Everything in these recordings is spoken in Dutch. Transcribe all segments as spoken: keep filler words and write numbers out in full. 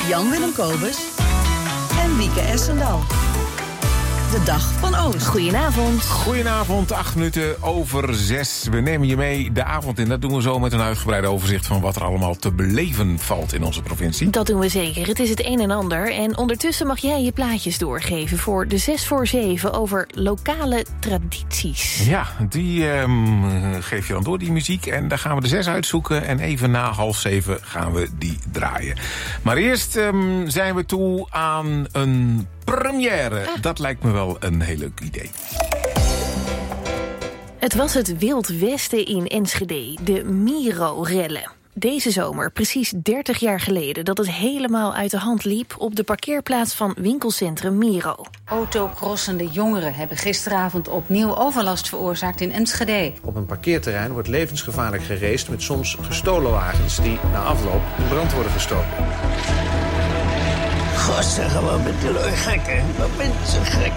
Jan-Willem Kobus en Wieke Essendal. De dag van Oost. Goedenavond. Goedenavond, acht minuten over zes. We nemen je mee de avond in. Dat doen we zo met een uitgebreid overzicht van wat er allemaal te beleven valt in onze provincie. Dat doen we zeker. Het is het een en ander. En ondertussen mag jij je plaatjes doorgeven voor de zes voor zeven over lokale tradities. Ja, die um, geef je dan door, die muziek. En daar gaan we de zes uitzoeken. En even na half zeven gaan we die draaien. Maar eerst um, zijn we toe aan een première. Ah. Dat lijkt me wel een heel leuk idee. Het was het Wild Westen in Enschede, de Miro-rellen. Deze zomer, precies dertig jaar geleden, dat het helemaal uit de hand liep op de parkeerplaats van winkelcentrum Miro. Autocrossende jongeren hebben gisteravond opnieuw overlast veroorzaakt in Enschede. Op een parkeerterrein wordt levensgevaarlijk geraced met soms gestolen wagens die na afloop in brand worden gestoken. God, zeg gewoon met de lui gekken. Wat bent je zo gek?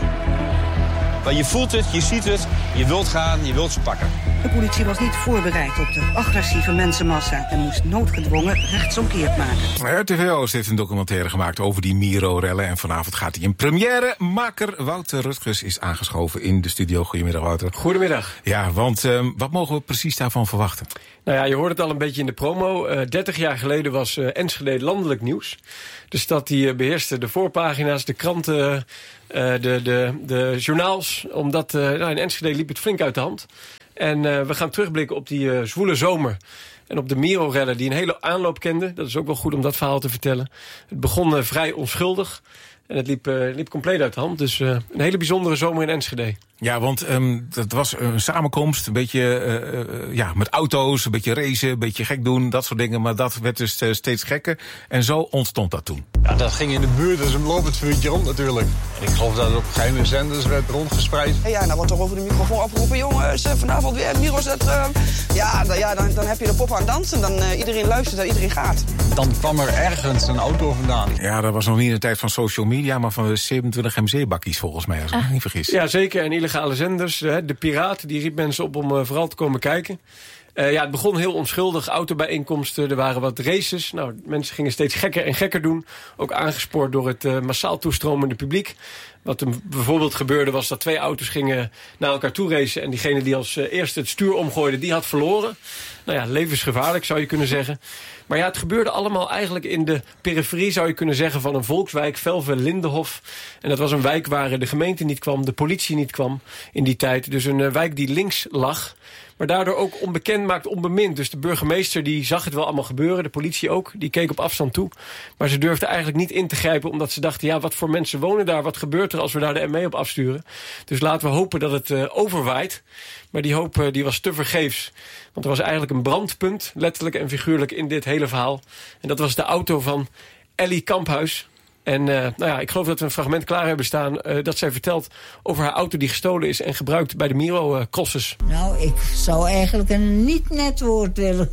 Maar je voelt het, je ziet het, je wilt gaan, je wilt ze pakken. De politie was niet voorbereid op de agressieve mensenmassa en moest noodgedwongen rechtsomkeerd maken. R T V Oost heeft een documentaire gemaakt over die Miro-rellen. En vanavond gaat hij in première. Maker Wouter Rutgers is aangeschoven in de studio. Goedemiddag, Wouter. Goedemiddag. Ja, want um, wat mogen we precies daarvan verwachten? Nou ja, je hoort het al een beetje in de promo. Uh, dertig jaar geleden was uh, Enschede landelijk nieuws. De stad die uh, beheerste de voorpagina's, de kranten, uh, de, de, de journaals. Omdat uh, nou, in Enschede liep het flink uit de hand. En uh, we gaan terugblikken op die uh, zwoele zomer. En op de Miro-rellen die een hele aanloop kenden. Dat is ook wel goed om dat verhaal te vertellen. Het begon uh, vrij onschuldig. En het liep, uh, liep compleet uit de hand. Dus uh, een hele bijzondere zomer in Enschede. Ja, want um, dat was een samenkomst, een beetje uh, uh, ja, met auto's, een beetje racen, een beetje gek doen, dat soort dingen. Maar dat werd dus uh, steeds gekker. En zo ontstond dat toen. Ja, dat ging in de buurt, dus een lopend vuurtje rond natuurlijk. En ik geloof dat het op geheime zenders werd rondgespreid. Hey, ja, nou wordt toch over de microfoon opgeroepen, jongens, vanavond weer Miro-centrum. Ja, dan, ja dan, dan heb je de pop aan dansen, dan uh, iedereen luistert en iedereen gaat. Dan kwam er ergens een auto vandaan. Ja, dat was nog niet in de tijd van social media, maar van de zevenentwintig M C-bakkies volgens mij, als ik ah. me niet vergis. Ja, zeker. En illegale zenders. De Piraat, die riep mensen op om uh, vooral te komen kijken. Uh, ja, het begon heel onschuldig. Autobijeenkomsten, er waren wat races. Nou, mensen gingen steeds gekker en gekker doen. Ook aangespoord door het uh, massaal toestromende publiek. Wat er bijvoorbeeld gebeurde was dat twee auto's gingen naar elkaar toe racen. En diegene die als uh, eerste het stuur omgooide, die had verloren. Nou ja, levensgevaarlijk zou je kunnen zeggen. Maar ja, het gebeurde allemaal eigenlijk in de periferie, zou je kunnen zeggen, van een volkswijk, Velve-Lindenhof. En dat was een wijk waar de gemeente niet kwam, de politie niet kwam in die tijd. Dus een uh, wijk die links lag. Maar daardoor ook onbekend maakt onbemind. Dus de burgemeester die zag het wel allemaal gebeuren. De politie ook. Die keek op afstand toe. Maar ze durfde eigenlijk niet in te grijpen. Omdat ze dachten, ja, wat voor mensen wonen daar? Wat gebeurt er als we daar de M E op afsturen? Dus laten we hopen dat het uh, overwaait. Maar die hoop uh, die was te vergeefs. Want er was eigenlijk een brandpunt, letterlijk en figuurlijk, in dit hele verhaal. En dat was de auto van Ellie Kamphuis. En uh, nou ja, ik geloof dat we een fragment klaar hebben staan uh, dat zij vertelt over haar auto die gestolen is en gebruikt bij de Miro-crosses. Uh, nou, ik zou eigenlijk een niet net woord willen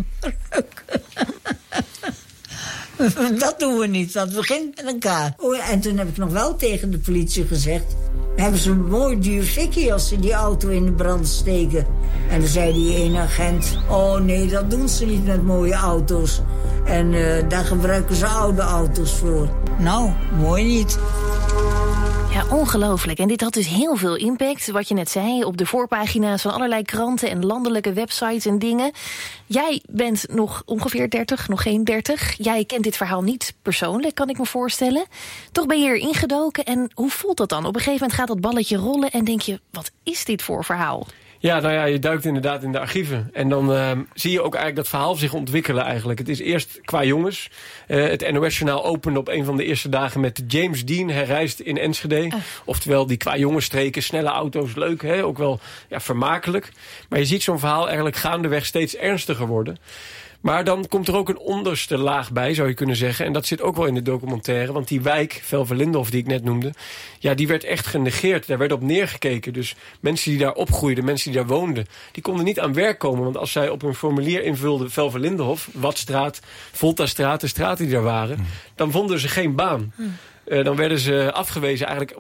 dat doen we niet, dat begint met elkaar. Oh, en toen heb ik nog wel tegen de politie gezegd, hebben ze een mooi duur fikkie als ze die auto in de brand steken. En dan zei die ene agent, oh nee, dat doen ze niet met mooie auto's. En uh, daar gebruiken ze oude auto's voor. Nou, mooi niet. Ja, ongelooflijk. En dit had dus heel veel impact, wat je net zei, op de voorpagina's van allerlei kranten en landelijke websites en dingen. Jij bent nog ongeveer dertig, nog geen dertig. Jij kent dit verhaal niet persoonlijk, kan ik me voorstellen. Toch ben je er ingedoken en hoe voelt dat dan? Op een gegeven moment gaat dat balletje rollen en denk je, wat is dit voor verhaal? Ja, nou ja, je duikt inderdaad in de archieven. En dan uh, zie je ook eigenlijk dat verhaal zich ontwikkelen eigenlijk. Het is eerst qua jongens. Uh, het N O S-journaal opende op een van de eerste dagen met James Dean herreist in Enschede. Uh. Oftewel die qua jongensstreken, snelle auto's, leuk, hè? Ook wel ja, vermakelijk. Maar je ziet zo'n verhaal eigenlijk gaandeweg steeds ernstiger worden. Maar dan komt er ook een onderste laag bij, zou je kunnen zeggen. En dat zit ook wel in de documentaire. Want die wijk, Velve-Lindenhof, die ik net noemde, ja, die werd echt genegeerd. Daar werd op neergekeken. Dus mensen die daar opgroeiden, mensen die daar woonden, die konden niet aan werk komen. Want als zij op een formulier invulden Velve-Lindenhof, Watstraat, Voltastraat, de straten die daar waren, hmm. dan vonden ze geen baan. Hmm. Uh, dan werden ze afgewezen eigenlijk op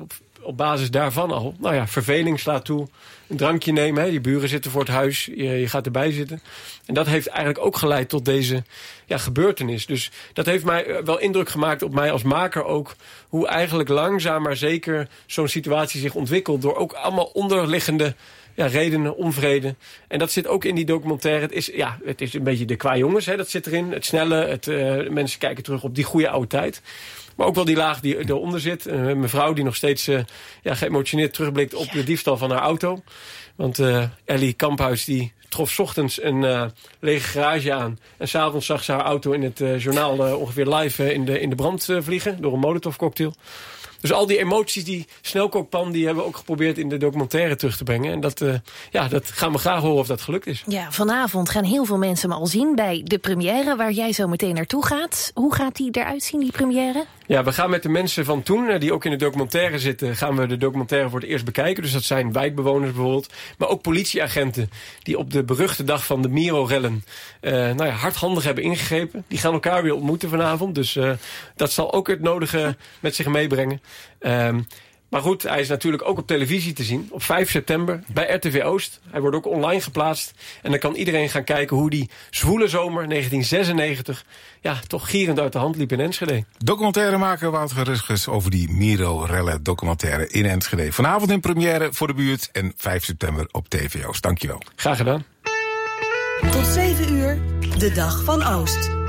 op basis daarvan al, nou ja, verveling slaat toe. Een drankje nemen, hè, je buren zitten voor het huis, je, je gaat erbij zitten. En dat heeft eigenlijk ook geleid tot deze ja, gebeurtenis. Dus dat heeft mij wel indruk gemaakt op mij als maker ook, hoe eigenlijk langzaam maar zeker zo'n situatie zich ontwikkelt door ook allemaal onderliggende ja, redenen, onvrede. En dat zit ook in die documentaire. Het is, ja, het is een beetje de qua jongens, hè, dat zit erin. Het snelle, het, uh, mensen kijken terug op die goede oude tijd. Maar ook wel die laag die eronder zit. Uh, mijn vrouw die nog steeds uh, ja, geëmotioneerd terugblikt op de diefstal van haar auto. Want uh, Ellie Kamphuis die trof 's ochtends een uh, lege garage aan. En 's avonds zag ze haar auto in het uh, journaal uh, ongeveer live uh, in, de, in de brand uh, vliegen. Door een molotovcocktail. Dus al die emoties, die snelkookpan, die hebben we ook geprobeerd in de documentaire terug te brengen. En dat, uh, ja, dat gaan we graag horen of dat gelukt is. Ja, vanavond gaan heel veel mensen hem al zien bij de première, waar jij zo meteen naartoe gaat. Hoe gaat die eruit zien, die première? Ja, we gaan met de mensen van toen, die ook in de documentaire zitten, gaan we de documentaire voor het eerst bekijken. Dus dat zijn wijkbewoners bijvoorbeeld. Maar ook politieagenten die op de beruchte dag van de Miro-rellen uh, nou ja, hardhandig hebben ingegrepen. Die gaan elkaar weer ontmoeten vanavond. Dus uh, dat zal ook het nodige met zich meebrengen. Um, maar goed, hij is natuurlijk ook op televisie te zien. Op vijf september bij R T V Oost. Hij wordt ook online geplaatst. En dan kan iedereen gaan kijken hoe die zwoele zomer negentien zesennegentig... ja, toch gierend uit de hand liep in Enschede. Documentairemaker Wouter Rusges over die Miro-rellen documentaire in Enschede. Vanavond in première voor de buurt en vijf september op T V Oost. Dankjewel. Graag gedaan. Tot zeven uur, de dag van Oost.